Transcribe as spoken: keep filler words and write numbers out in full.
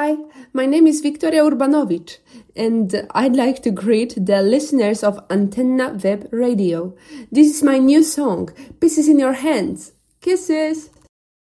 Hi, my name is Victoria Urbanovic, and I'd like to greet the listeners of Antenna Web Radio. This is my new song, Pieces in Your Hands. Kisses!